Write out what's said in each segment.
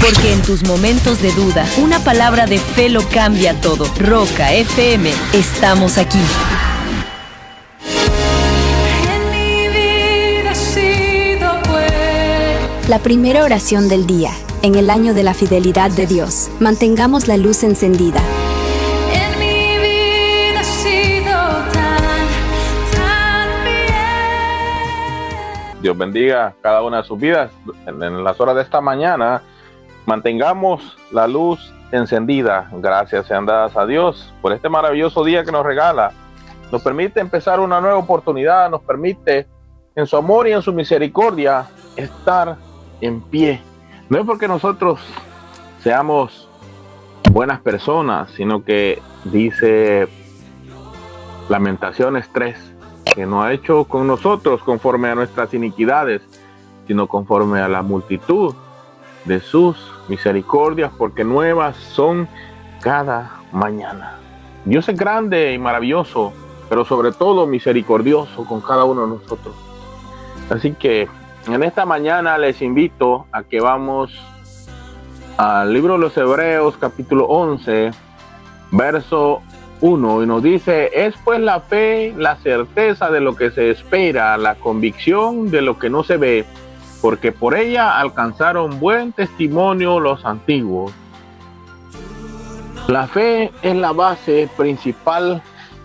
Porque en tus momentos de duda, una palabra de fe lo cambia todo. Roca FM, estamos aquí. La primera oración del día, en el año de la fidelidad de Dios. Mantengamos la luz encendida. En mi vida ha sido tan bien. Dios bendiga cada una de sus vidas. En las horas de esta mañana, mantengamos la luz encendida. Gracias sean dadas a Dios por este maravilloso día que nos regala. Nos permite empezar una nueva oportunidad, nos permite en su amor y en su misericordia estar en pie. No es porque nosotros seamos buenas personas, sino que dice Lamentaciones 3, que no ha hecho con nosotros conforme a nuestras iniquidades, sino conforme a la multitud de sus misericordias, porque nuevas son cada mañana. Dios es grande y maravilloso, pero sobre todo misericordioso con cada uno de nosotros. Así que en esta mañana les invito a que vamos al libro de los Hebreos, capítulo 11, verso 1, y nos dice: es pues la fe, la certeza de lo que se espera, la convicción de lo que no se ve, porque por ella alcanzaron buen testimonio los antiguos. La fe es la base principal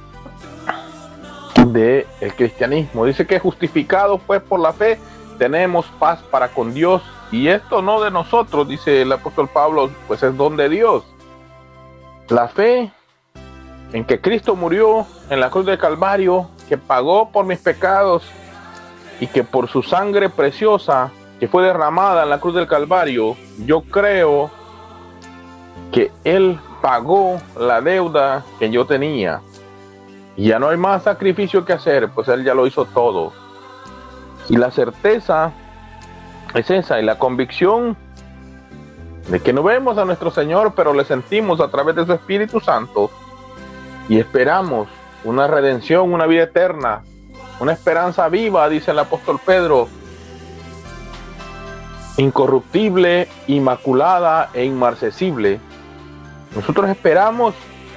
del cristianismo. Dice que justificados pues por la fe, tenemos paz para con Dios, y esto no de nosotros, dice el apóstol Pablo, pues es don de Dios. La fe en que Cristo murió en la cruz del Calvario, que pagó por mis pecados y que por su sangre preciosa que fue derramada en la cruz del Calvario, yo creo que Él pagó la deuda que yo tenía y ya no hay más sacrificio que hacer, pues Él ya lo hizo todo. Y la certeza es esa, y la convicción de que no vemos a nuestro Señor, pero le sentimos a través de su Espíritu Santo, y esperamos una redención, una vida eterna, una esperanza viva, dice el apóstol Pedro, incorruptible, inmaculada e inmarcesible. Nosotros esperamos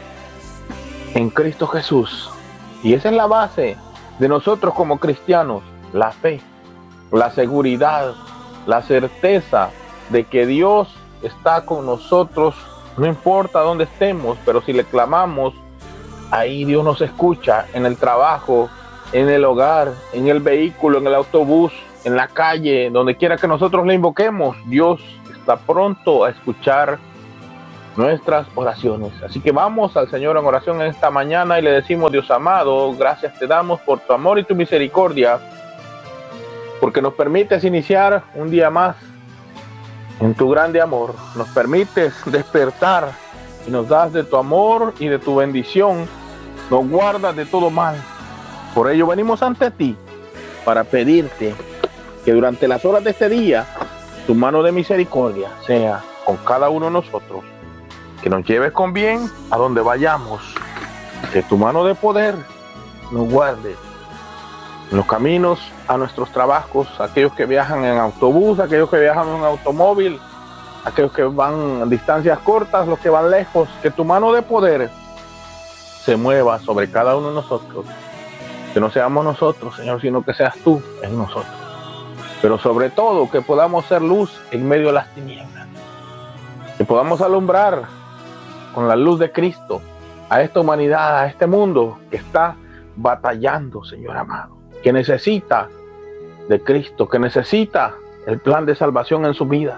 en Cristo Jesús, y esa es la base de nosotros como cristianos. La fe, la seguridad, la certeza de que Dios está con nosotros, no importa dónde estemos, pero si le clamamos, ahí Dios nos escucha, en el trabajo, en el hogar, en el vehículo, en el autobús, en la calle, donde quiera que nosotros le invoquemos, Dios está pronto a escuchar nuestras oraciones. Así que vamos al Señor en oración en esta mañana y le decimos: Dios amado, gracias te damos por tu amor y tu misericordia, porque nos permites iniciar un día más en tu grande amor. Nos permites despertar y nos das de tu amor y de tu bendición. Nos guardas de todo mal. Por ello venimos ante ti para pedirte que durante las horas de este día tu mano de misericordia sea con cada uno de nosotros, que nos lleves con bien a donde vayamos, que tu mano de poder nos guarde en los caminos a nuestros trabajos, aquellos que viajan en autobús, aquellos que viajan en automóvil, aquellos que van a distancias cortas, los que van lejos, que tu mano de poder se mueva sobre cada uno de nosotros, que no seamos nosotros, Señor, sino que seas tú en nosotros, pero sobre todo que podamos ser luz en medio de las tinieblas, que podamos alumbrar con la luz de Cristo a esta humanidad, a este mundo que está batallando, Señor amado, que necesita de Cristo, que necesita el plan de salvación en su vida.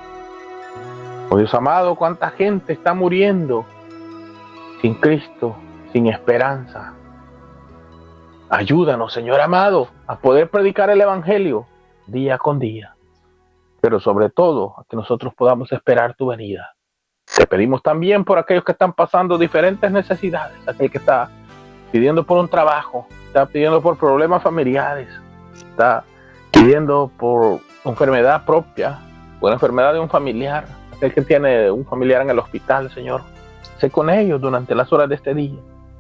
Oh Dios amado, cuánta gente está muriendo sin Cristo, sin esperanza. Ayúdanos, Señor amado, a poder predicar el Evangelio día con día, pero sobre todo a que nosotros podamos esperar tu venida. Te pedimos también por aquellos que están pasando diferentes necesidades, aquel que está pidiendo por un trabajo, está pidiendo por problemas familiares, está pidiendo por enfermedad propia, por enfermedad de un familiar, aquel que tiene un familiar en el hospital, Señor. Sé con ellos durante las horas de este día.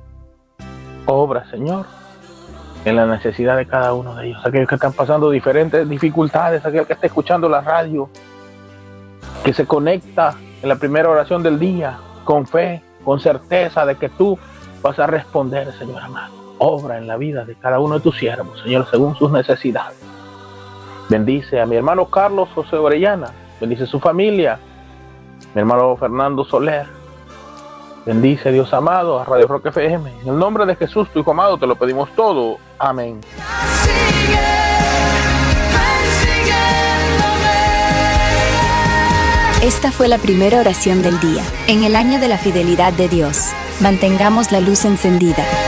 Obra, Señor, en la necesidad de cada uno de ellos, aquellos que están pasando diferentes dificultades, aquel que está escuchando la radio, que se conecta en la primera oración del día, con fe, con certeza de que tú vas a responder, Señor amado. Obra en la vida de cada uno de tus siervos, Señor, según sus necesidades. Bendice a mi hermano Carlos José Orellana, bendice su familia, mi hermano Fernando Soler. Bendice, Dios amado, a Radio Rock FM. En el nombre de Jesús, tu Hijo amado, te lo pedimos todo. Amén. Esta fue la primera oración del día. En el año de la fidelidad de Dios, mantengamos la luz encendida.